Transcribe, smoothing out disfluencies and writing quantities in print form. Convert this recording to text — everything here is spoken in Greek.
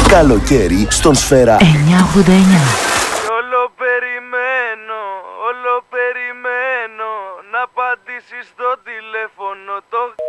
Καλοκαίρι στον Σφαίρα 989. Όλο περιμένω να απαντήσεις στο τηλέφωνο το...